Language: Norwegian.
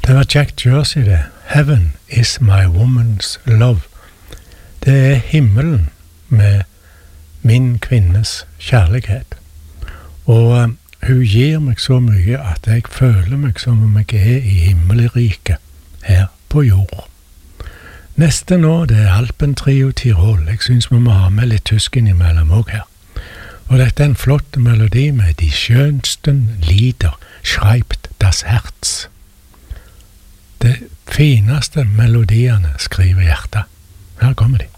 Det var Jack Jersey det. Heaven is my woman's love. Det er himmelen med min kvinnes kjærlighet. Og hun gir meg så mye at jeg føler meg som om jeg er i himmelriket her på jord. Neste nå, det er Alpentrio Tirol. Jeg synes vi må ha med litt tysk innimellom også her. Og dette er en flott melodi med de skjønsten lieder, schreibt das Herz. Det fineste melodiene skriver hjertet. Her kommer de.